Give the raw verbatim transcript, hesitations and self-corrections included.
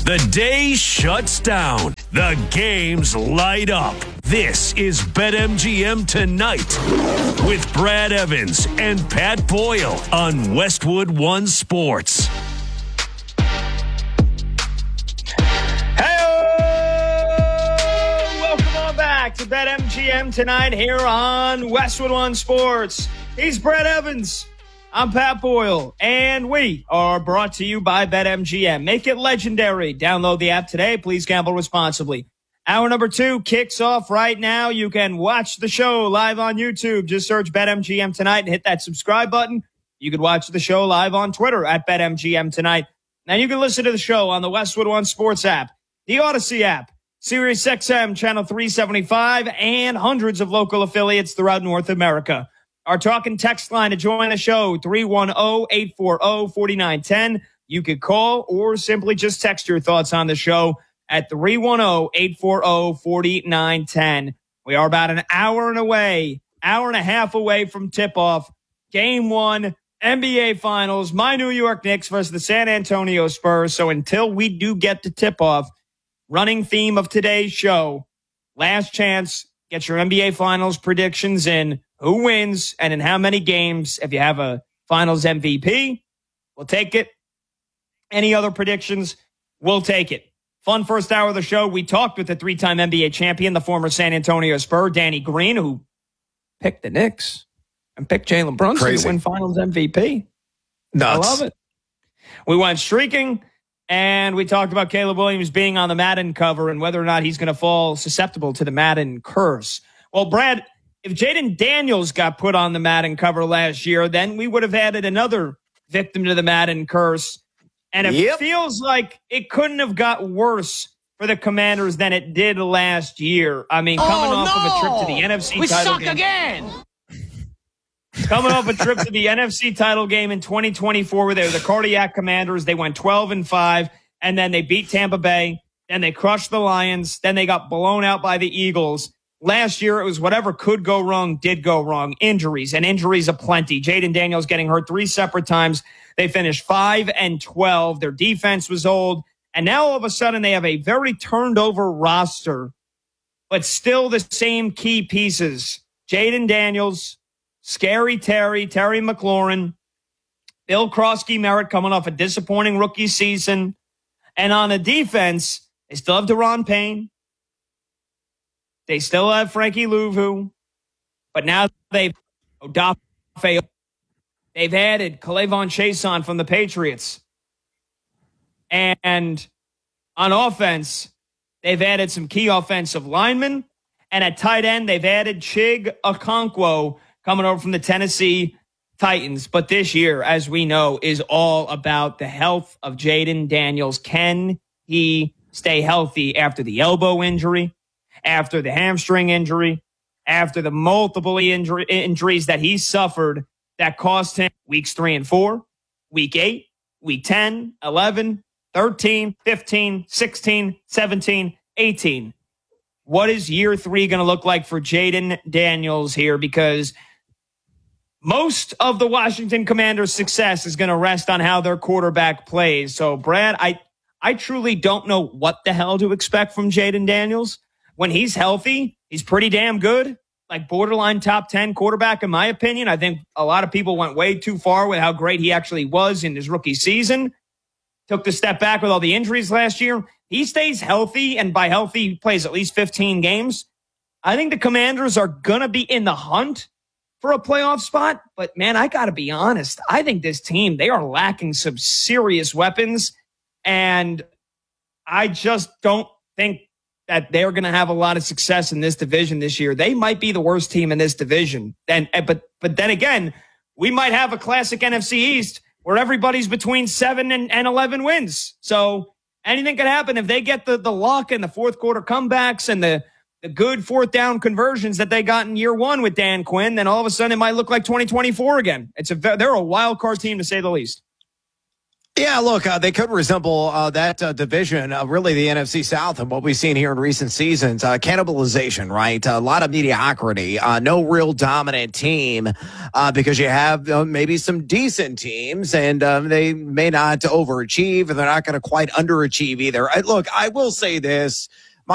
The day shuts down. The games light up. This is BetMGM Tonight with Brad Evans and Pat Boyle on Westwood One Sports. Welcome on back to BetMGM Tonight here on Westwood One Sports. He's Brad Evans. I'm Pat Boyle, and we are brought to you by BetMGM. Make it legendary. Download the app today. Please gamble responsibly. Hour number two kicks off right now. You can watch the show live on YouTube. Just search BetMGM Tonight and hit that subscribe button. You can watch the show live on Twitter at BetMGM Tonight. And you can listen to the show on the Westwood One Sports app, the Odyssey app, Sirius X M Channel three seventy-five, and hundreds of local affiliates throughout North America. Our talk and text line to join the show, three one zero, eight four zero, four nine one zero. You could call or simply just text your thoughts on the show at three one zero, eight four zero, four nine one zero. We are about an hour and away, hour and a half away from tip-off. Game one, N B A Finals, my New York Knicks versus the San Antonio Spurs. So until we do get to tip-off, running theme of today's show, last chance, get your N B A Finals predictions in. Who wins and in how many games? If you have a Finals M V P, we'll take it. Any other predictions? We'll take it. Fun first hour of the show. We talked with the three-time N B A champion, the former San Antonio Spur, Danny Green, who picked the Knicks and picked Jalen Brunson Crazy. to win Finals M V P. Nuts. I love it. We went streaking, and we talked about Caleb Williams being on the Madden cover and whether or not he's going to fall susceptible to the Madden curse. Well, Brad, if Jaden Daniels got put on the Madden cover last year, then we would have added another victim to the Madden curse. And it Yep. feels like it couldn't have got worse for the Commanders than it did last year. I mean, coming Oh, off no. of a trip to the N F C We title suck game. again. Coming off a trip to the N F C title game in twenty twenty-four where they were the Cardiac Commanders. They went twelve and five, and then they beat Tampa Bay. Then they crushed the Lions. Then they got blown out by the Eagles. Last year, it was whatever could go wrong, did go wrong. Injuries, and injuries aplenty. Jaden Daniels getting hurt three separate times. They finished five and twelve. Their defense was old. And now all of a sudden, they have a very turned over roster, but still the same key pieces. Jaden Daniels, Scary Terry, Terry McLaurin, Bill Krosky-Merritt coming off a disappointing rookie season. And on the defense, they still have Deron Payne. They still have Frankie Louvu, but now they've Odafe. They've added K'Lavon Chaisson from the Patriots. And on offense, they've added some key offensive linemen. And at tight end, they've added Chig Okonkwo coming over from the Tennessee Titans. But this year, as we know, is all about the health of Jaden Daniels. Can he stay healthy after the elbow injury? After the hamstring injury, after the multiple injury, injuries that he suffered that cost him weeks three and four, week eight, week ten, eleven, thirteen, fifteen, sixteen, seventeen, eighteen. What is year three going to look like for Jaden Daniels here? Because most of the Washington Commanders' success is going to rest on how their quarterback plays. So, Brad, I, I truly don't know what the hell to expect from Jaden Daniels. When he's healthy, he's pretty damn good. Like borderline top ten quarterback, in my opinion. I think a lot of people went way too far with how great he actually was in his rookie season. Took the step back with all the injuries last year. He stays healthy, and by healthy, he plays at least fifteen games. I think the Commanders are going to be in the hunt for a playoff spot. But, man, I got to be honest. I think this team, they are lacking some serious weapons. And I just don't think that they're going to have a lot of success in this division this year. They might be the worst team in this division. And, but, but then again, we might have a classic N F C East where everybody's between seven and, and eleven wins. So anything could happen if they get the, the luck and the fourth quarter comebacks and the, the good fourth down conversions that they got in year one with Dan Quinn. Then all of a sudden it might look like twenty twenty-four again. It's a, they're a wild card team to say the least. Yeah, look, uh, they could resemble uh, that uh, division, uh, really the N F C South, and what we've seen here in recent seasons. Uh, cannibalization, right? A lot of mediocrity, uh, no real dominant team uh, because you have uh, maybe some decent teams, and um, they may not overachieve, and they're not going to quite underachieve either. I, look, I will say this.